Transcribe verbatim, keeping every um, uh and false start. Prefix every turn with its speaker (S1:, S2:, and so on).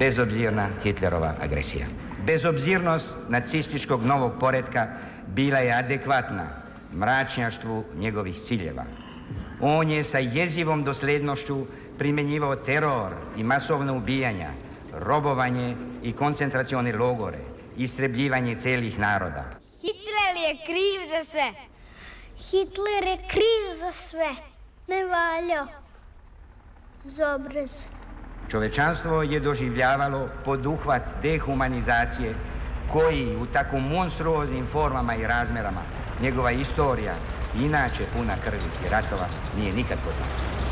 S1: bezobzirna Hitlerova agresija. Bezobzirnost nacističkog novog poretka bila je adekvatna mračnjaštvu njegovih ciljeva. On je sa jezivom dosljednošću primjenjivao teror i masovno ubijanja, robovanje i koncentracione logore, istrebljivanje celih naroda.
S2: Hitler je kriv za sve.
S3: Hitler je kriv za sve. Ne valja. Zobrez.
S1: Čovečanstvo je doživljavalo poduhvat dehumanizacije koji u tako monstruoznim formama i razmerama njegova istorija, inače puna krvi i ratova, nije nikad poznata.